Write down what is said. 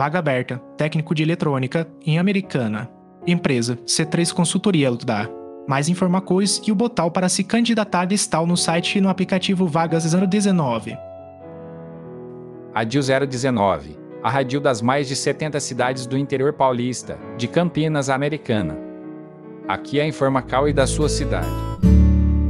Vaga aberta, técnico de eletrônica, em Americana. Empresa, C3 Consultoria LTDA. Mais informações e o botão para se candidatar está no site e no aplicativo Vagas 019. Radil 019, a radil das mais de 70 cidades do interior paulista, de Campinas a Americana. Aqui é a Informacal e da sua cidade.